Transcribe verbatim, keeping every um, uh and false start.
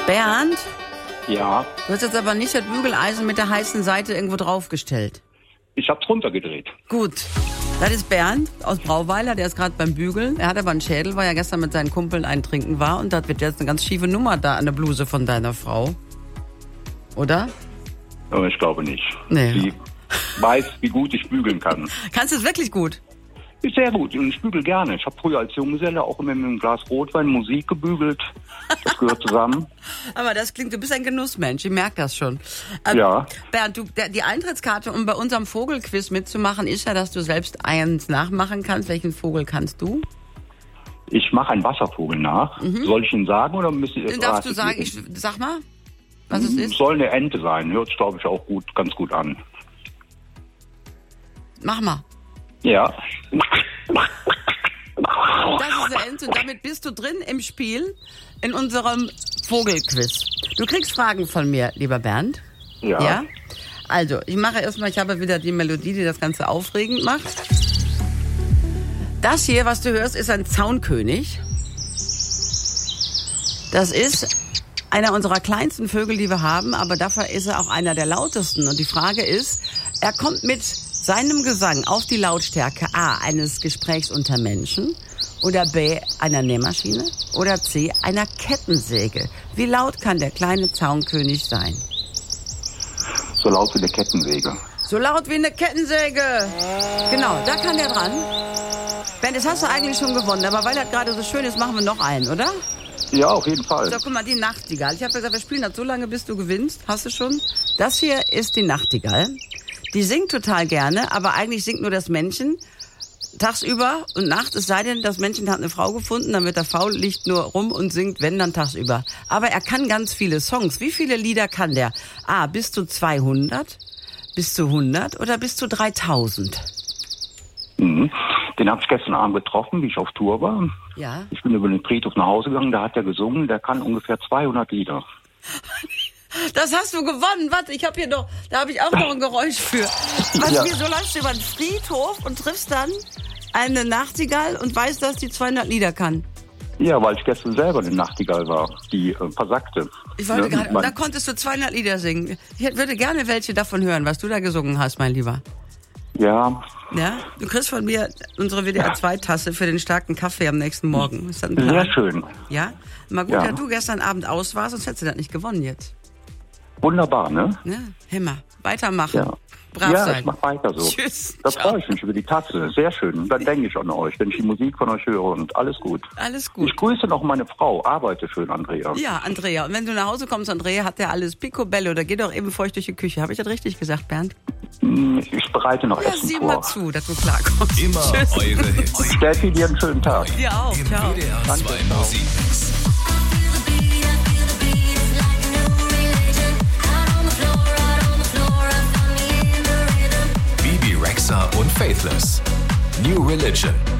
Bernd? Ja. Du hast jetzt aber nicht das Bügeleisen mit der heißen Seite irgendwo draufgestellt. Ich hab's runtergedreht. Gut. Das ist Bernd aus Brauweiler, der ist gerade beim Bügeln. Er hat aber einen Schädel, weil er gestern mit seinen Kumpeln eintrinken war. Und das wird jetzt eine ganz schiefe Nummer da an der Bluse von deiner Frau. Oder? Aber ich glaube nicht. Nee. Sie weiß, wie gut ich bügeln kann. Kannst du es wirklich gut? Ist sehr gut und ich bügel gerne. Ich habe früher als Junggeselle auch immer mit einem Glas Rotwein Musik gebügelt. Das gehört zusammen. Aber das klingt, du bist ein Genussmensch, ich merke das schon. Ähm, Ja. Bernd, du, der, die Eintrittskarte, um bei unserem Vogelquiz mitzumachen, ist ja, dass du selbst eins nachmachen kannst. Welchen Vogel kannst du? Ich mache einen Wasservogel nach. Mhm. Soll ich ihn sagen oder müsst ihr... Den darfst du sagen, ich, sag mal, was es ist. Soll eine Ente sein. Hört sich, glaube ich, auch gut, ganz gut an. Mach mal. Ja. Das ist eine Ente und damit bist du drin im Spiel in unserem Vogelquiz. Du kriegst Fragen von mir, lieber Bernd. Ja. Ja? Also, ich mache erstmal, ich habe wieder die Melodie, die das Ganze aufregend macht. Das hier, was du hörst, ist ein Zaunkönig. Das ist einer unserer kleinsten Vögel, die wir haben, aber dafür ist er auch einer der lautesten. Und die Frage ist, er kommt mit seinem Gesang auf die Lautstärke A eines Gesprächs unter Menschen oder B einer Nähmaschine oder C einer Kettensäge. Wie laut kann der kleine Zaunkönig sein? So laut wie eine Kettensäge. So laut wie eine Kettensäge. Genau, da kann der dran. Ben, das hast du eigentlich schon gewonnen, aber weil das gerade so schön ist, machen wir noch einen, oder? Ja, auf jeden Fall. So, guck mal, die Nachtigall. Ich habe gesagt, wir spielen das so lange, bis du gewinnst. Hast du schon? Das hier ist die Nachtigall. Die singt total gerne, aber eigentlich singt nur das Männchen tagsüber und nachts. Es sei denn, das Männchen hat eine Frau gefunden, dann wird er faul, liegt nur rum und singt, wenn, dann tagsüber. Aber er kann ganz viele Songs. Wie viele Lieder kann der? A, bis zu zweihundert, bis zu hundert oder bis zu dreitausend? Mhm. Den habe ich gestern Abend getroffen, wie ich auf Tour war. Ja. Ich bin über den Friedhof nach Hause gegangen, da hat er gesungen, der kann ungefähr zweihundert Lieder. Das hast du gewonnen. Warte, ich habe hier noch, da habe ich auch noch ein Geräusch für. Was, Ja. Wieso läufst du über den Friedhof und triffst dann eine Nachtigall und weißt, dass die zweihundert Lieder kann? Ja, weil ich gestern selber eine Nachtigall war, die äh, versagte. Ich wollte Ne? gerade, Man- da konntest du zweihundert Lieder singen. Ich würde gerne welche davon hören, was du da gesungen hast, mein Lieber. Ja, Ja? Du kriegst von mir unsere W D R zwei Tasse für den starken Kaffee am nächsten Morgen. Ist das ein Plan? sehr schön. Ja? Mal gut, Ja. dass du gestern Abend aus warst, sonst hättest du das nicht gewonnen jetzt. Wunderbar, ne? Ja? Himmer. Weitermachen. Ja. Brav ja, sein. ich mach weiter so. Tschüss. Da Ciao. freue ich mich über die Tasse. Sehr schön. Dann denke ich an euch, wenn ich die Musik von euch höre und alles gut. Alles gut. Ich grüße noch meine Frau. Arbeite schön, Andrea. Ja, Andrea. Und wenn du nach Hause kommst, Andrea, hat der alles picobello. Da geht doch eben feucht durch die Küche. Habe ich das richtig gesagt, Bernd? Ich bereite noch Ja, Essen sieh vor. mal zu, dass du klarkommst. Immer Tschüss. eure Hits. Steffi, dir einen schönen Tag. Dir auch. Im Ciao. W D R Danke, zwei ciao. Musikmix. Bibi Rexha und Faithless. New Religion.